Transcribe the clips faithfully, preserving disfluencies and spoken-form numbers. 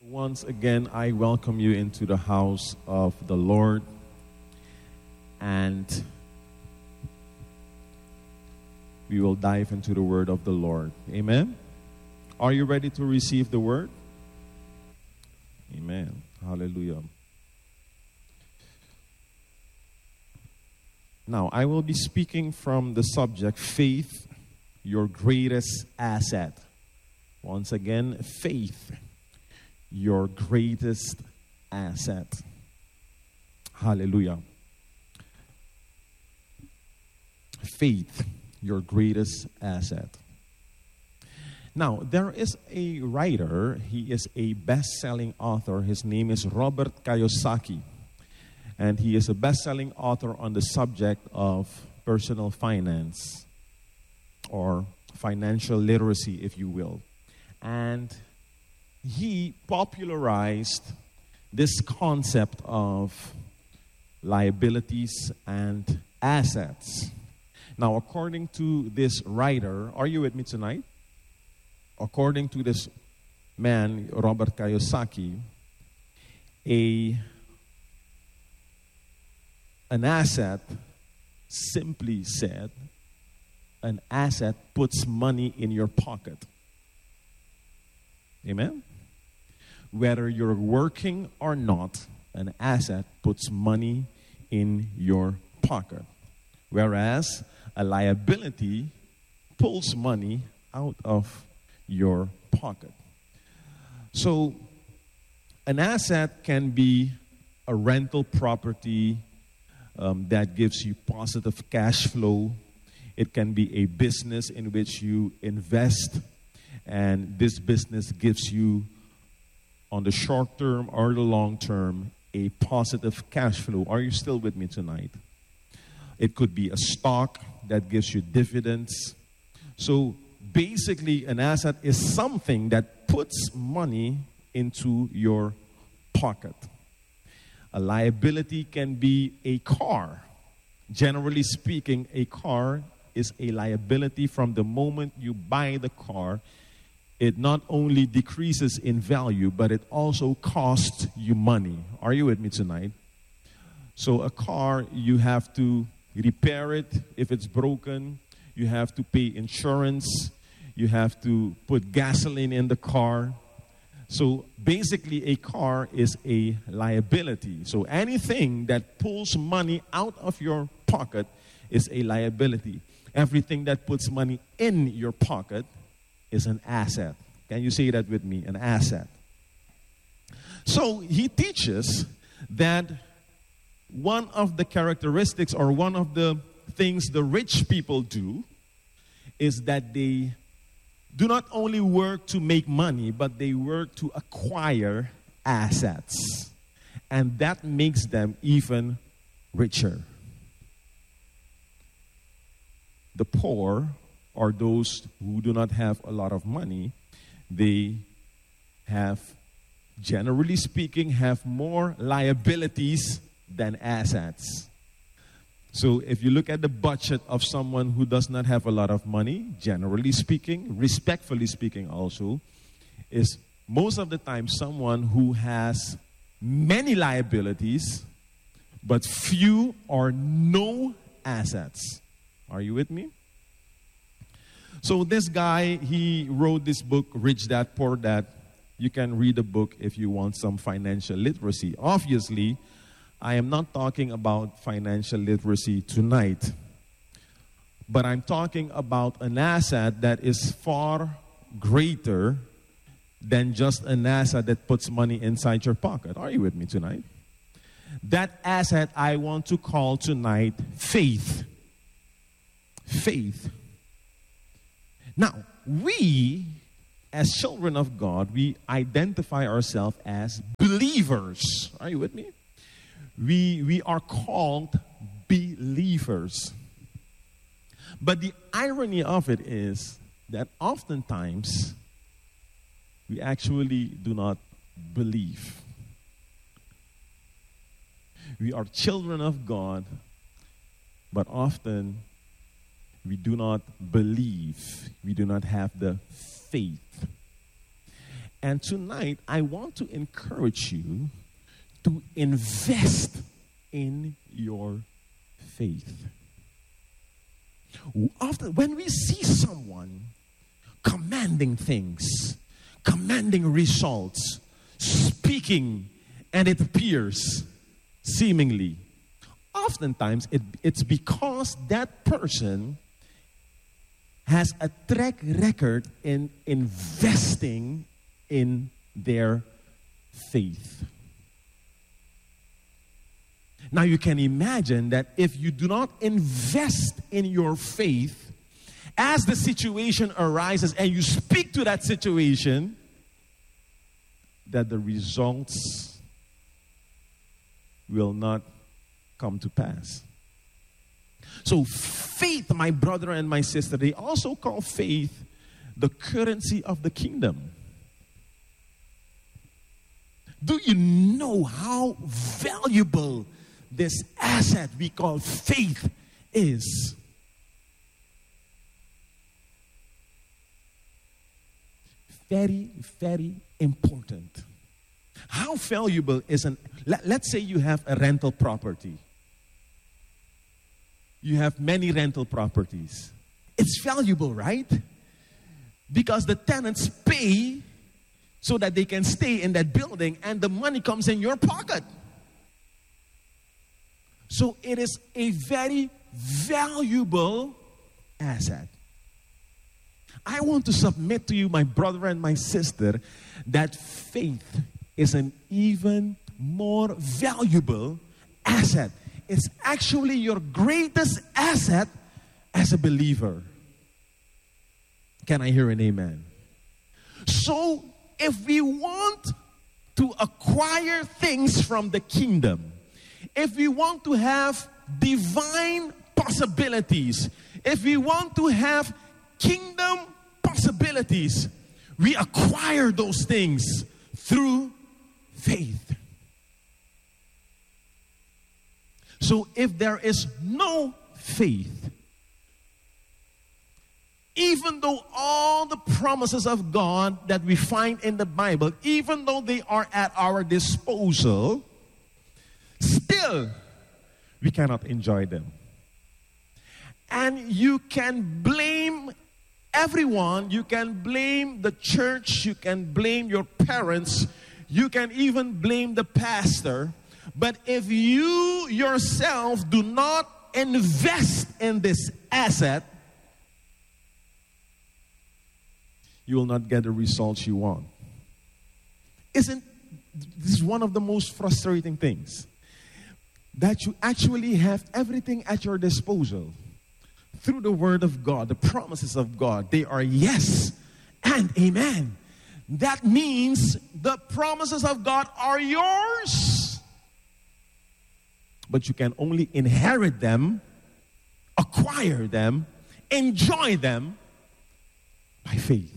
Once again, I welcome you into the house of the Lord. And we will dive into the word of the Lord. Amen? Are you ready to receive the word? Amen. Hallelujah. Now, I will be speaking from the subject, faith, your greatest asset. Once again, faith, your greatest asset. Hallelujah. Faith, your greatest asset. Now, there is a writer. He is a best-selling author. His name is Robert Kiyosaki. And he is a best-selling author on the subject of personal finance or financial literacy, if you will. And he popularized this concept of liabilities and assets. Now, according to this writer, are you with me tonight? According to this man, Robert Kiyosaki, a, an asset, simply said, an asset puts money in your pocket. Amen? Whether you're working or not, an asset puts money in your pocket. Whereas a liability pulls money out of your pocket. So, an asset can be a rental property um, that gives you positive cash flow. It can be a business in which you invest, and this business gives you, on the short term or the long term, a positive cash flow. Are you still with me tonight? It could be a stock that gives you dividends. So basically, an asset is something that puts money into your pocket. A liability can be a car. Generally speaking, a car is a liability from the moment you buy the car. It not only decreases in value, but it also costs you money. Are you with me tonight? So a car, you have to repair it if it's broken. You have to pay insurance. You have to put gasoline in the car. So basically, a car is a liability. So anything that pulls money out of your pocket is a liability. Everything that puts money in your pocket is an asset. Can you say that with me? An asset. So he teaches that one of the characteristics or one of the things the rich people do is that they do not only work to make money, but they work to acquire assets. And that makes them even richer. The poor, or those who do not have a lot of money, they have, generally speaking, have more liabilities than assets. So if you look at the budget of someone who does not have a lot of money, generally speaking, respectfully speaking also, is most of the time someone who has many liabilities but few or no assets. Are you with me? So this guy, he wrote this book, Rich Dad, Poor Dad. You can read the book if you want some financial literacy. Obviously, I am not talking about financial literacy tonight. But I'm talking about an asset that is far greater than just an asset that puts money inside your pocket. Are you with me tonight? That asset I want to call tonight faith. Faith. Now, we, as children of God, we identify ourselves as believers. Are you with me? We, we are called believers. But the irony of it is that oftentimes we actually do not believe. We are children of God, but often we do not believe. We do not have the faith. And tonight, I want to encourage you to invest in your faith. Often, when we see someone commanding things, commanding results, speaking, and it appears seemingly, oftentimes it, it's because that person has a track record in investing in their faith. Now you can imagine that if you do not invest in your faith, as the situation arises and you speak to that situation, that the results will not come to pass. So faith, my brother and my sister, they also call faith the currency of the kingdom. Do you know how valuable this asset we call faith is? Very, very important. How valuable is an, let, let's say you have a rental property. You have many rental properties. It's valuable, right? Because the tenants pay so that they can stay in that building and the money comes in your pocket. So it is a very valuable asset. I want to submit to you, my brother and my sister, that faith is an even more valuable asset. It's actually your greatest asset as a believer. Can I hear an amen? So, if we want to acquire things from the kingdom, if we want to have divine possibilities, if we want to have kingdom possibilities, we acquire those things through faith. So if there is no faith, even though all the promises of God that we find in the Bible, even though they are at our disposal, still we cannot enjoy them. And you can blame everyone, you can blame the church, you can blame your parents, you can even blame the pastor. But if you yourself do not invest in this asset, you will not get the results you want. Isn't this is one of the most frustrating things? That you actually have everything at your disposal through the word of God, the promises of God. They are yes and amen. That means the promises of God are yours. But you can only inherit them, acquire them, enjoy them by faith.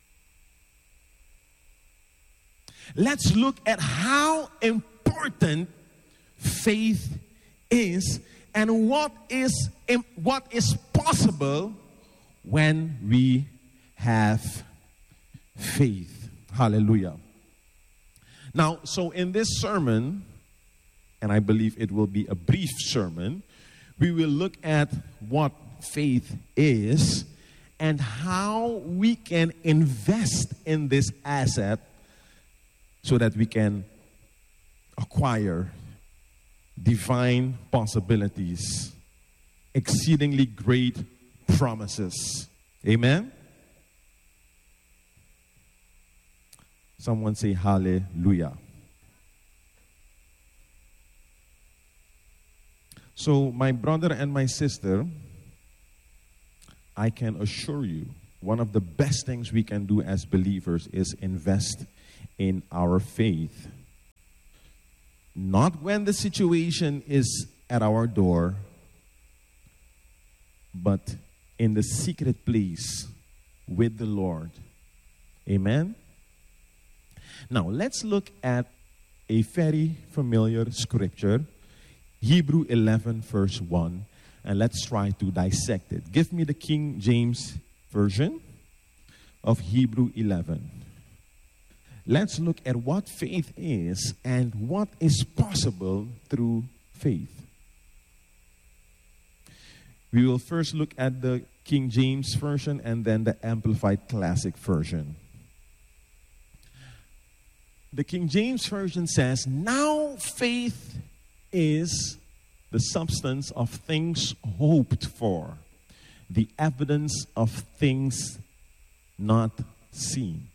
Let's look at how important faith is and what is what is possible when we have faith. Hallelujah. Now, so in this sermon, and I believe it will be a brief sermon, we will look at what faith is and how we can invest in this asset so that we can acquire divine possibilities, exceedingly great promises. Amen? Someone say hallelujah. So, my brother and my sister, I can assure you, one of the best things we can do as believers is invest in our faith. Not when the situation is at our door, but in the secret place with the Lord. Amen? Now, let's look at a very familiar scripture, Hebrew eleven verse one, and let's try to dissect it. Give me the King James Version of Hebrew eleven. let's look at what faith is and what is possible through faith. We will first look at the King James Version and then the Amplified Classic Version. The King James Version says, "Now faith is the substance of things hoped for, the evidence of things not seen."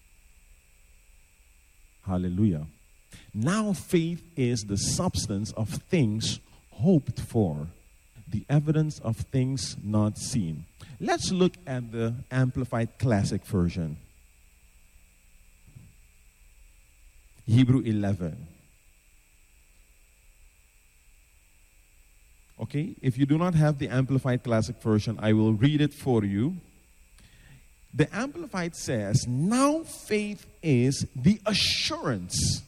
Hallelujah. Now faith is the substance of things hoped for, the evidence of things not seen. Let's look at the Amplified Classic Version. Hebrew eleven. Okay, if you do not have the Amplified Classic Version, I will read it for you. The Amplified says, "Now faith is the assurance,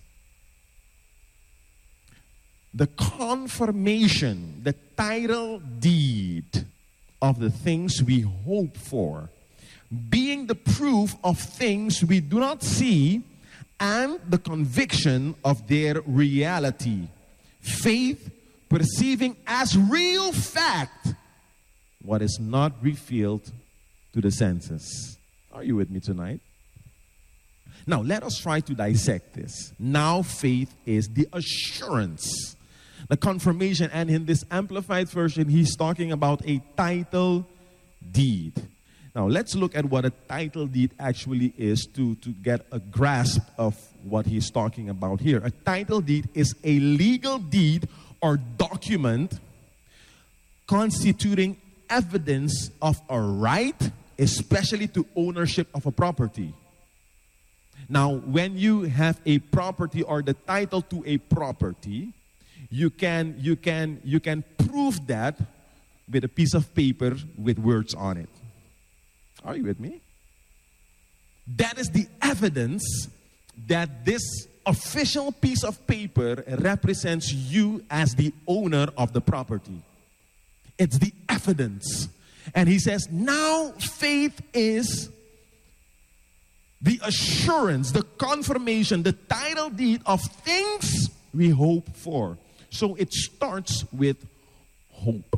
the confirmation, the title deed of the things we hope for, being the proof of things we do not see and the conviction of their reality. Faith perceiving as real fact what is not revealed to the senses." Are you with me tonight? Now, let us try to dissect this. Now, faith is the assurance, the confirmation, and in this Amplified Version, he's talking about a title deed. Now, let's look at what a title deed actually is to, to get a grasp of what he's talking about here. A title deed is a legal deed or document constituting evidence of a right, especially to ownership of a property. Now, when you have a property or the title to a property, you can you can you can prove that with a piece of paper with words on it. Are you with me? That is the evidence that this official piece of paper represents you as the owner of the property. It's the evidence. And he says, now faith is the assurance, the confirmation, the title deed of things we hope for. So it starts with hope.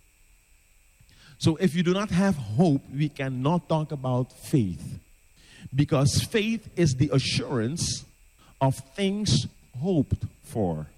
So if you do not have hope, we cannot talk about faith. Because faith is the assurance of things hoped for.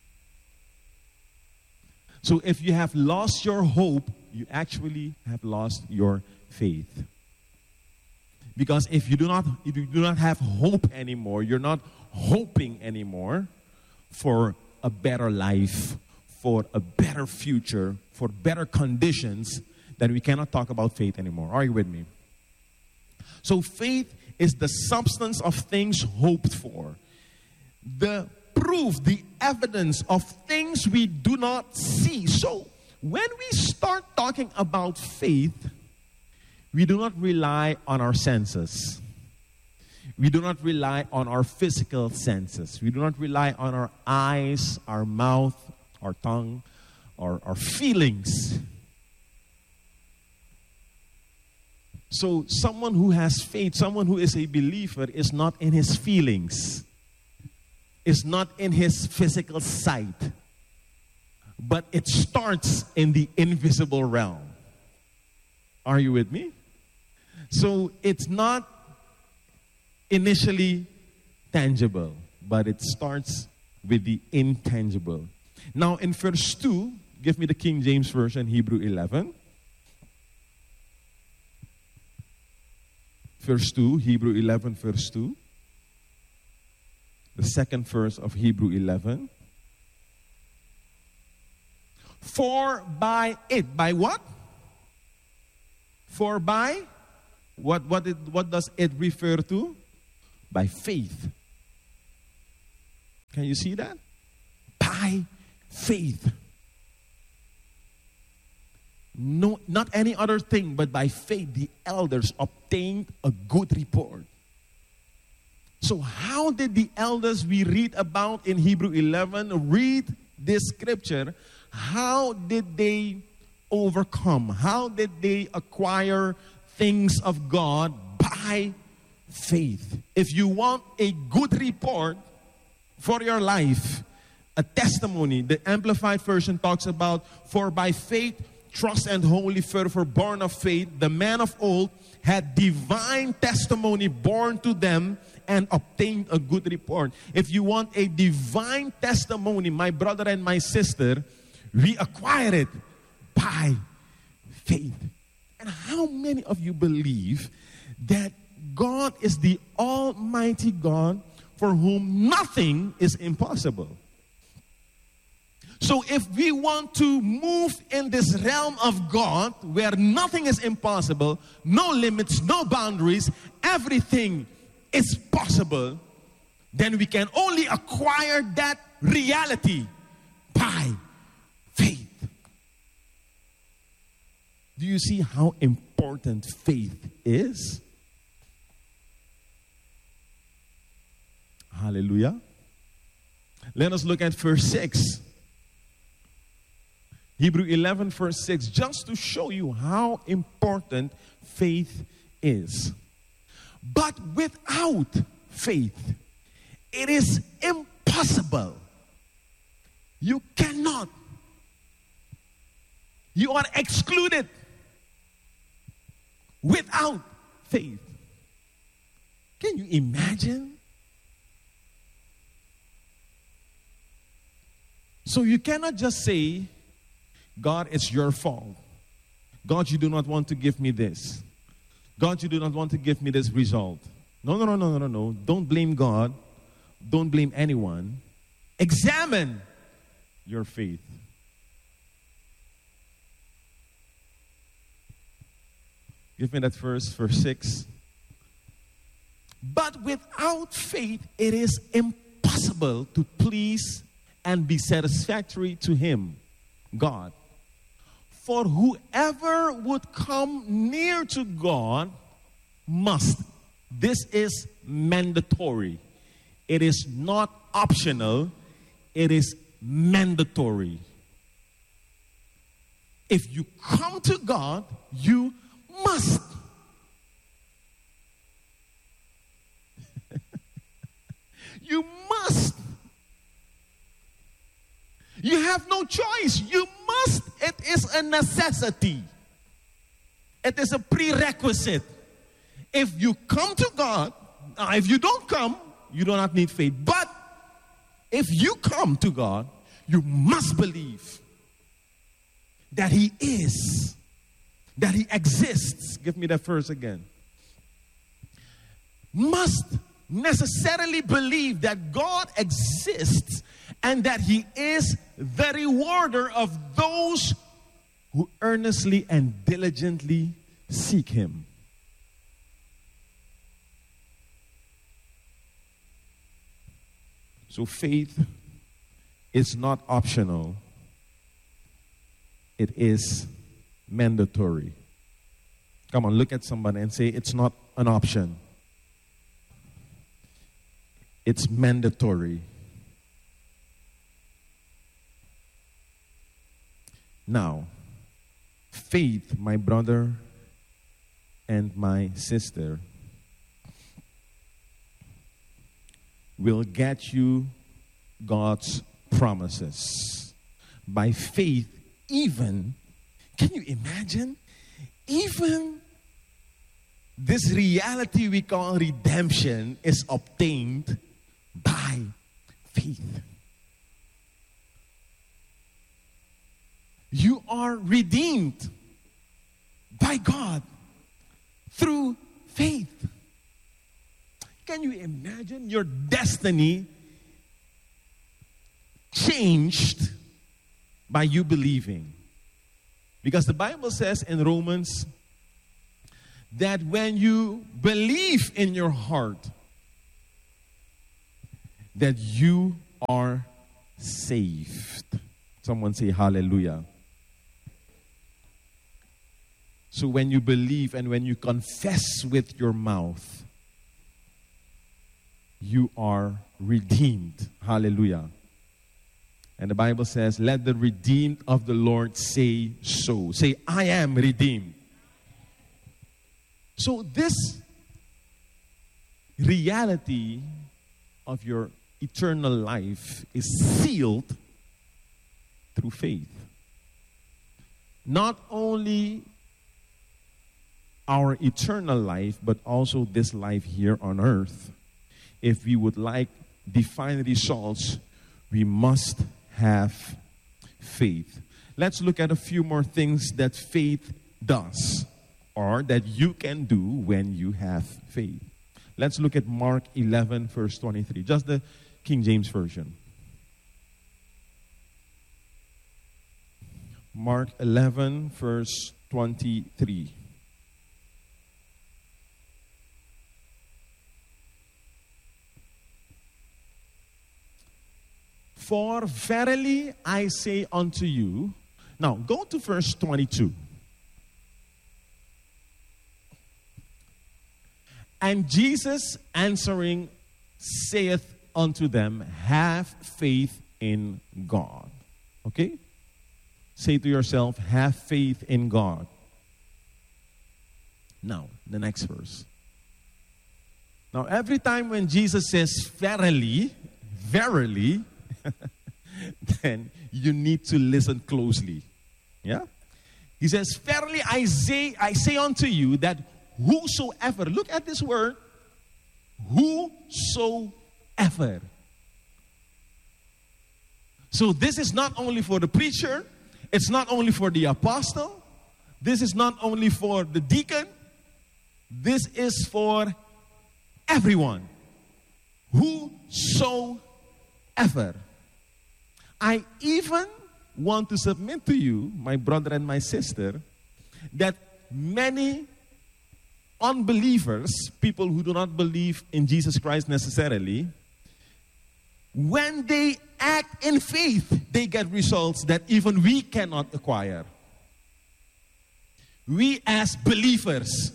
So if you have lost your hope, you actually have lost your faith. Because if you do not if you do not have hope anymore, you're not hoping anymore for a better life, for a better future, for better conditions, then we cannot talk about faith anymore. Are you with me? So faith is the substance of things hoped for. The proof, the evidence of things we do not see. So when we start talking about faith, we do not rely on our senses. We do not rely on our physical senses. We do not rely on our eyes, our mouth, our tongue, or our feelings. So someone who has faith, someone who is a believer, is not in his feelings, is not in his physical sight, but it starts in the invisible realm. Are you with me? So it's not initially tangible, but it starts with the intangible. Now in verse two, give me the King James Version, Hebrew eleven. Verse two, Hebrew eleven, verse two. The second verse of Hebrew eleven. For by it, by what? For by, what, what, it, what does it refer to? By faith. Can you see that? By faith. No, not any other thing, but by faith the elders obtained a good report. So how did the elders we read about in Hebrew eleven read this scripture? How did they overcome? How did they acquire things of God? By faith. If you want a good report for your life, a testimony, the Amplified Version talks about, for by faith, trust and holy fervor born of faith, the men of old had divine testimony born to them and obtained a good report. If you want a divine testimony, my brother and my sister, we acquire it by faith. And how many of you believe that God is the Almighty God for whom nothing is impossible? So if we want to move in this realm of God where nothing is impossible, no limits, no boundaries, everything is possible, then we can only acquire that reality by faith. Do you see how important faith is? Hallelujah. Let us look at verse six. Hebrew eleven verse six, just to show you how important faith is. But without faith, it is impossible. You cannot. You are excluded without faith. Can you imagine? So you cannot just say, God, it's your fault. God, you do not want to give me this. God, you do not want to give me this result. No, no, no, no, no, no. Don't blame God. Don't blame anyone. Examine your faith. Give me that verse, verse six. But without faith, it is impossible to please and be satisfactory to Him, God. For whoever would come near to God must. This is mandatory. It is not optional. It is mandatory. If you come to God, you must. You must. You have no choice. You must. It is a necessity. It is a prerequisite. If you come to God, now if you don't come, you do not need faith. But if you come to God, you must believe that He is, that He exists. Give me that verse again. Must necessarily believe that God exists and that He is the rewarder of those who earnestly and diligently seek Him. So faith is not optional. It is mandatory. Come on, look at somebody and say, it's not an option. It's mandatory. Now, faith, my brother and my sister, will get you God's promises. By faith, even, can you imagine? Even this reality we call redemption is obtained by faith. You are redeemed by God through faith. Can you imagine your destiny changed by you believing? Because the Bible says in Romans that when you believe in your heart that you are saved. Someone say hallelujah. So when you believe and when you confess with your mouth, you are redeemed. Hallelujah. And the Bible says, let the redeemed of the Lord say so. Say, I am redeemed. So this reality of your eternal life is sealed through faith. Not only our eternal life, but also this life here on earth. If we would like divine results, we must have faith. Let's look at a few more things that faith does, or that you can do when you have faith. Let's look at Mark eleven, verse twenty-three. Just the King James Version. Mark eleven, verse twenty-three. For verily I say unto you. Now, go to verse twenty-two. And Jesus answering saith unto them, have faith in God. Okay? Say to yourself, have faith in God. Now, the next verse. Now, every time when Jesus says verily, verily, then you need to listen closely. Yeah? He says, verily I say, I say unto you that whosoever, look at this word, whosoever. So this is not only for the preacher, it's not only for the apostle, this is not only for the deacon, this is for everyone. Whosoever. I even want to submit to you, my brother and my sister, that many unbelievers, people who do not believe in Jesus Christ necessarily, when they act in faith, they get results that even we cannot acquire. We as believers,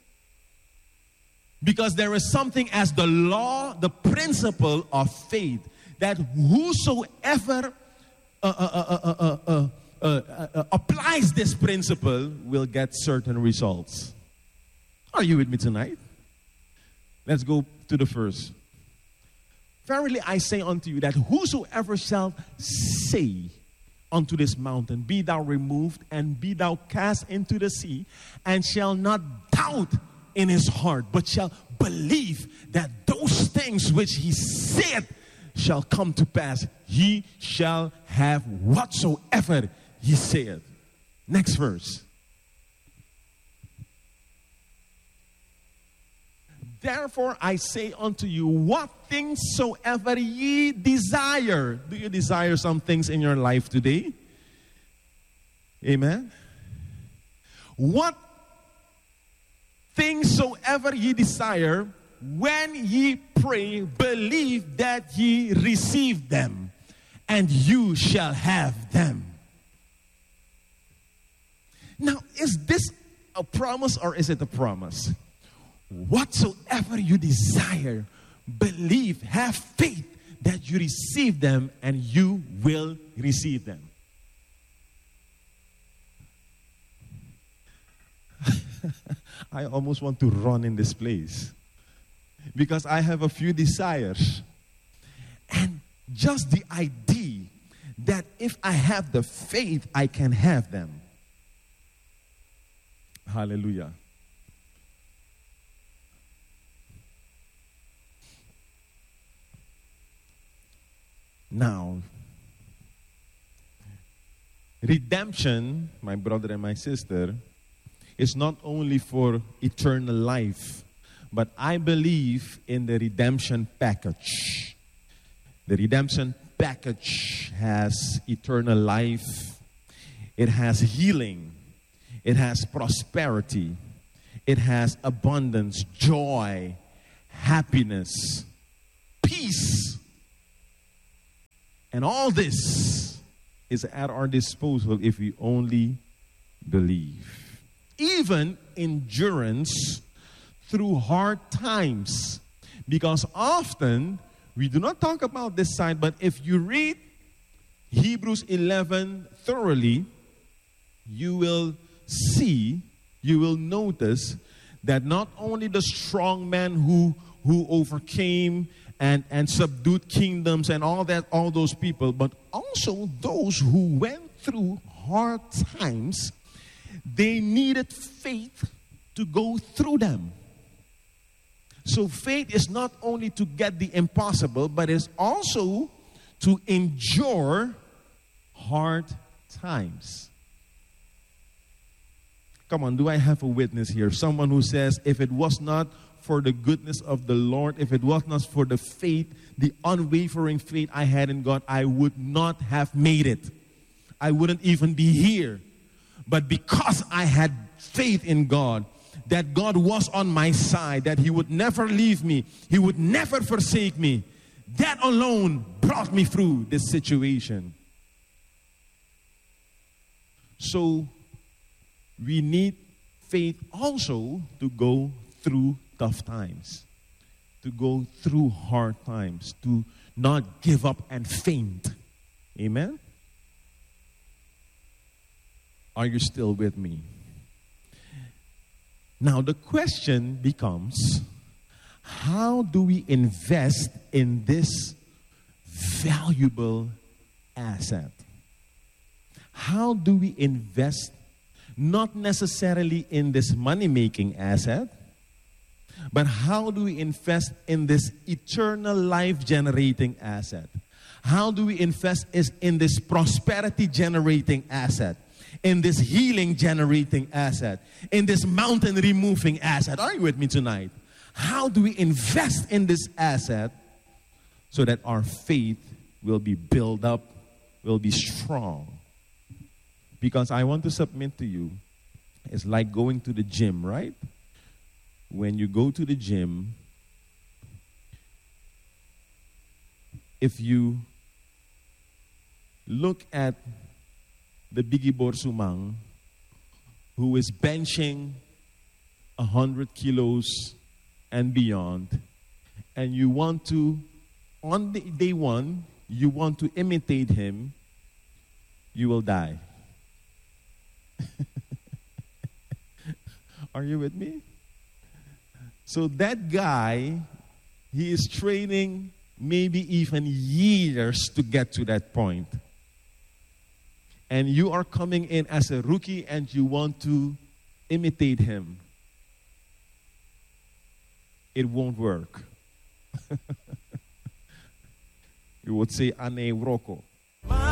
because there is something as the law, the principle of faith, that whosoever uh, uh, uh, uh, uh, uh, uh, uh, applies this principle will get certain results. Are you with me tonight? Let's go to the verse. Verily I say unto you that whosoever shall say unto this mountain, be thou removed and be thou cast into the sea, and shall not doubt in his heart, but shall believe that those things which he said shall come to pass, he shall have whatsoever he said. Next verse. Therefore I say unto you, what things soever ye desire. Do you desire some things in your life today? Amen. What things soever ye desire, when ye pray, believe that ye receive them, and you shall have them. Now, is this a promise or is it a promise? Whatsoever you desire, believe, have faith that you receive them, and you will receive them. I almost want to run in this place, because I have a few desires. And just the idea that if I have the faith, I can have them. Hallelujah. Now, redemption, my brother and my sister, is not only for eternal life, but I believe in the redemption package. The redemption package has eternal life, it has healing, it has prosperity, it has abundance, joy, happiness, peace. And all this is at our disposal if we only believe. Even endurance through hard times. Because often, we do not talk about this side, but if you read Hebrews eleven thoroughly, you will see, you will notice that not only the strong man who who overcame and, and subdued kingdoms and all that, all those people, but also those who went through hard times. They needed faith to go through them. So faith is not only to get the impossible, but it's also to endure hard times. Come on, do I have a witness here? Someone who says, if it was not for the goodness of the Lord, if it was not for the faith, the unwavering faith I had in God, I would not have made it. I wouldn't even be here. But because I had faith in God, that God was on my side, that He would never leave me, He would never forsake me, that alone brought me through this situation. So, we need faith also to go through tough times, to go through hard times, to not give up and faint. Amen? Are you still with me? Now the question becomes, how do we invest in this valuable asset? How do we invest not necessarily in this money-making asset, but how do we invest in this eternal life-generating asset? How do we invest is in this prosperity-generating asset? In this healing-generating asset? In this mountain-removing asset? Are you with me tonight? How do we invest in this asset so that our faith will be built up, will be strong? Because I want to submit to you, it's like going to the gym, right? When you go to the gym, if you look at the Biggie Borsumang, who is benching one hundred kilos and beyond, and you want to, on the day one, you want to imitate him, you will die. Are you with me? So that guy, he is training maybe even years to get to that point. And you are coming in as a rookie and you want to imitate him. It won't work. You would say, Ane Roko.